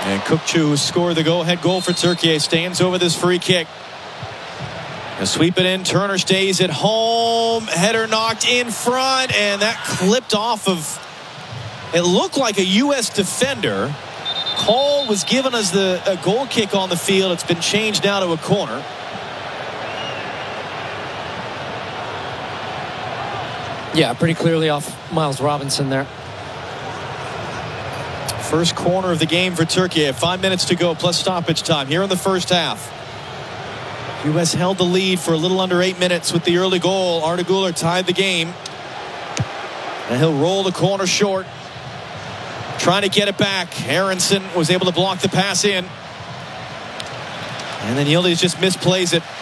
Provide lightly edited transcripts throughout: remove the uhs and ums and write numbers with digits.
And Kukçu, who scored the go-ahead goal for Turkey, stands over this free kick. A sweep it in. Turner stays at home. Header knocked in front, and that clipped off of, it looked like a U.S. defender. Call was given as a goal kick on the field. It's been changed now to a corner. Yeah, pretty clearly off Miles Robinson there. First corner of the game for Turkey. 5 minutes to go plus stoppage time here in the first half. U.S. held the lead for a little under 8 minutes with the early goal. Arda Güler tied the game. And he'll roll the corner short. Trying to get it back. Aronson was able to block the pass in. And then Yildiz just misplays it.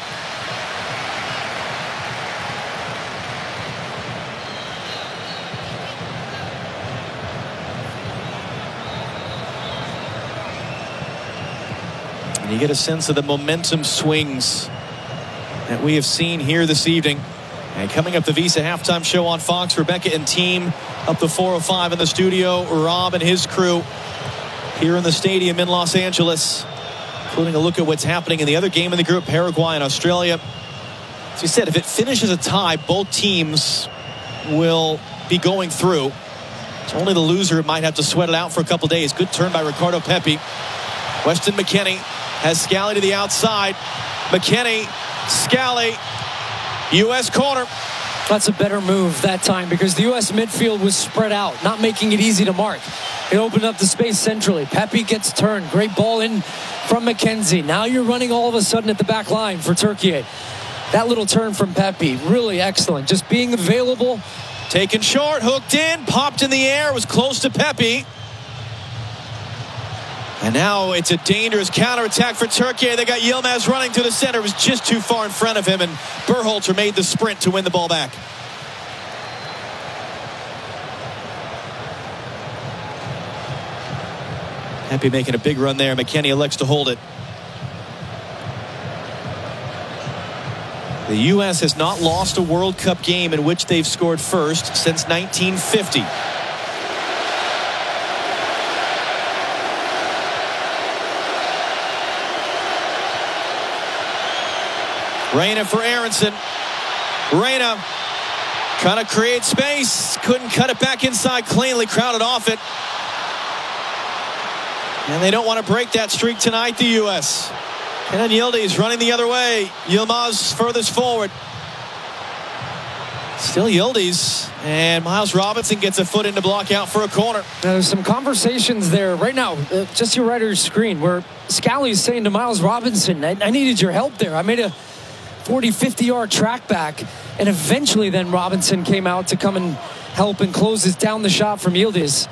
And you get a sense of the momentum swings that we have seen here this evening. And coming up, the Visa halftime show on Fox. Rebecca and team up to 4:05 in the studio. Rob and his crew here in the stadium in Los Angeles, including a look at what's happening in the other game in the group, Paraguay and Australia. As we said, if it finishes a tie, both teams will be going through. It's only the loser might have to sweat it out for a couple days. Good turn by Ricardo Pepi. Weston McKennie has Scally to the outside. McKennie, Scally, U.S. corner. That's a better move that time because the U.S. midfield was spread out, not making it easy to mark. It opened up the space centrally. Pepi gets turned. Great ball in from McKenzie. Now you're running all of a sudden at the back line for Turkey. That little turn from Pepi, really excellent. Just being available. Taken short, hooked in, popped in the air, was close to Pepi. And now it's a dangerous counterattack for Turkey. They got Yilmaz running to the center. It was just too far in front of him, and Berhalter made the sprint to win the ball back. Pepi making a big run there. McKennie elects to hold it. The U.S. has not lost a World Cup game in which they've scored first since 1950. Reyna for Aronson. Reyna trying to create space. Couldn't cut it back inside cleanly. Crowded off it. And they don't want to break that streak tonight, the U.S. And Yildiz running the other way. Yilmaz furthest forward. Still Yildiz. And Miles Robinson gets a foot in to block out for a corner. Now, there's some conversations there right now, just your right of your screen, where Scally's saying to Miles Robinson, I needed your help there. I made a 40, 50-yard track back. And eventually then Robinson came out to come and help and closes down the shot from Yildiz.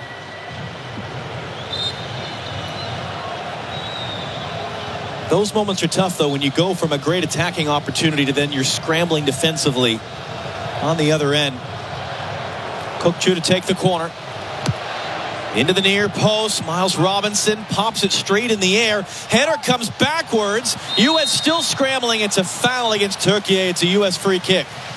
Those moments are tough, though, when you go from a great attacking opportunity to then you're scrambling defensively on the other end. Kukçu to take the corner. Into the near post. Miles Robinson pops it straight in the air. Header comes backwards. U.S. still scrambling. It's a foul against Turkey. It's a U.S. free kick.